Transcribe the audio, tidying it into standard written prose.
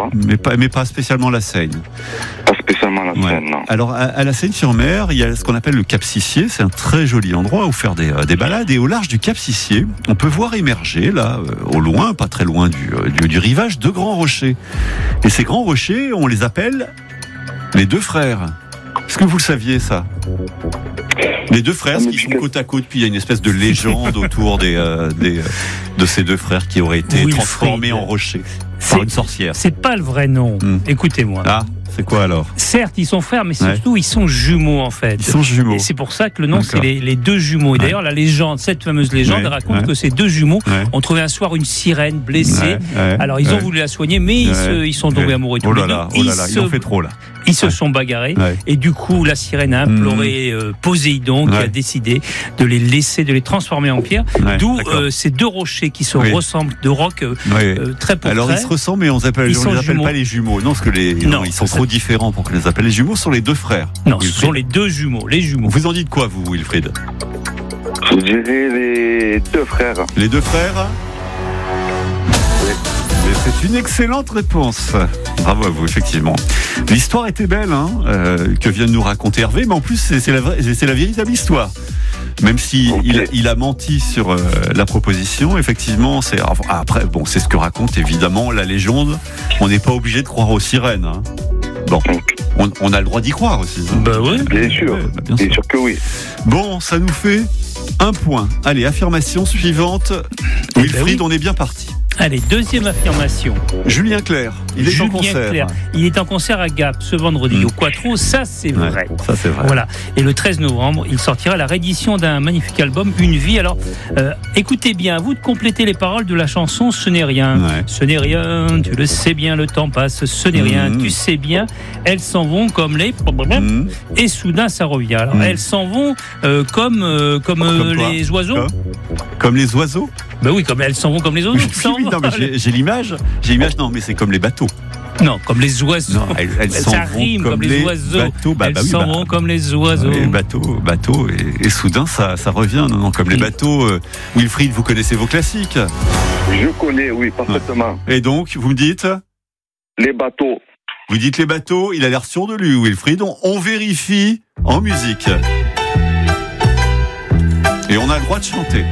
fois. Mais pas spécialement la Seigne. Pas spécialement la Seine, non. Alors, à la Seigne-sur-Mer, il y a ce qu'on appelle le Cap Sissier. C'est un très joli endroit où faire des balades. Et au large du Cap Sissier, on peut voir émerger, là, au loin, pas très loin du rivage, 2 grands rochers. Et ces grands rochers, on les appelle les 2 frères. Est-ce que vous le saviez, ça ? Les 2 frères qui sont côte à côte, puis il y a une espèce de légende autour de ces 2 frères qui auraient été transformés en rochers par une sorcière. C'est pas le vrai nom. Écoutez-moi. Ah, c'est quoi alors ? Certes, ils sont frères, mais surtout, ils sont jumeaux, en fait. Ils sont jumeaux. Et c'est pour ça que le nom, c'est les 2 jumeaux. Et d'ailleurs, la légende, cette fameuse légende, raconte que ces 2 jumeaux ont trouvé un soir une sirène blessée. Alors, ils ont voulu la soigner, mais ils sont tombés amoureux tous les deux. Oh là là, ils ont fait trop, là. Ils se sont bagarrés. Et du coup, la sirène a imploré Poséidon, qui a décidé de les transformer en pierre. D'où ces 2 rochers qui se ressemblent, de rocs très portraits. Alors, ils se ressemblent, mais on les appelle pas les jumeaux. Non, parce que ils sont trop différents pour qu'on les appelle les jumeaux. Ce sont les 2 frères. Non, ce sont les 2 jumeaux. Les jumeaux. Vous en dites quoi, vous, Wilfried ? Je dirais les 2 frères. Les 2 frères ? Mais c'est une excellente réponse. Bravo à vous, effectivement. L'histoire était belle, que vient de nous raconter Hervé, mais en plus, c'est la véritable histoire. Même si il a menti sur la proposition, effectivement, c'est ce que raconte évidemment la légende. On n'est pas obligé de croire aux sirènes. Bon, on a le droit d'y croire aussi. Bah oui, bien sûr. Bien sûr que oui. Bon, ça nous fait 1 point. Allez, affirmation suivante. Wilfried, on est bien parti. Allez, 2e affirmation. Julien Clerc, il est en concert. Il est en concert à Gap ce vendredi au Quattro, ça c'est vrai. Ça c'est vrai. Voilà. Et le 13 novembre, il sortira la réédition d'un magnifique album, Une vie. Alors, écoutez bien, à vous de compléter les paroles de la chanson Ce n'est rien. Ce n'est rien, tu le sais bien, le temps passe. Ce n'est rien, tu sais bien, elles s'en vont comme les... Et soudain ça revient. Alors, elles s'en vont comme les oiseaux. Comme les oiseaux ? Ben oui, comme elles s'en vont comme les oiseaux. Oui, non, mais j'ai l'image. Non, mais c'est comme les bateaux. Non, comme les oiseaux. Non, ça rime comme les oiseaux. Bateaux, elles s'en vont comme les oiseaux. Les bateaux, et soudain ça revient. Non, comme les bateaux. Wilfried, vous connaissez vos classiques ? Je connais, oui, parfaitement. Et donc, vous me dites ? Les bateaux. Vous dites les bateaux, il a l'air sûr de lui, Wilfried. On vérifie en musique. Et on a le droit de chanter.